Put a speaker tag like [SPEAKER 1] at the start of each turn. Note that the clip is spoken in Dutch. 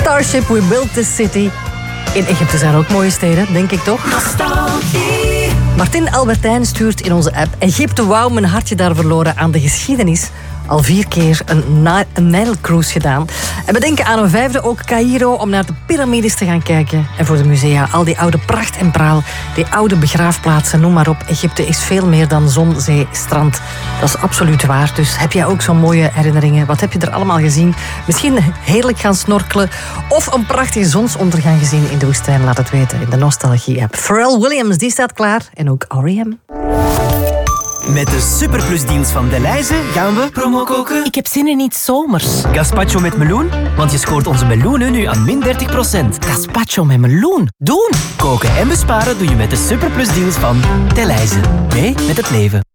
[SPEAKER 1] Starship, We Built This City. In Egypte zijn er ook mooie steden, denk ik toch?
[SPEAKER 2] Nostalgie.
[SPEAKER 1] Martin Albertijn stuurt in onze app: Egypte, wauw, mijn hartje daar verloren aan de geschiedenis. Al 4 keer een Nijlcruise gedaan. En we denken aan een 5e ook Caïro om naar de piramides te gaan kijken. En voor de musea, al die oude pracht en praal, die oude begraafplaatsen, noem maar op. Egypte is veel meer dan zon, zee, strand. Dat is absoluut waar. Dus heb jij ook zo'n mooie herinneringen? Wat heb je er allemaal gezien? Misschien heerlijk gaan snorkelen of een prachtige zonsondergang gezien in de woestijn? Laat het weten in de Nostalgie-app. Pharrell Williams, die staat klaar. En ook R.E.M.
[SPEAKER 3] Met de superplusdeals van Delhaize gaan we promo koken.
[SPEAKER 2] Ik heb zin in iets zomers.
[SPEAKER 3] Gazpacho met meloen, want je scoort onze meloenen nu aan min 30%.
[SPEAKER 2] Gazpacho met meloen. Doen!
[SPEAKER 3] Koken en besparen doe je met de superplusdeals van Delhaize. Mee met het leven.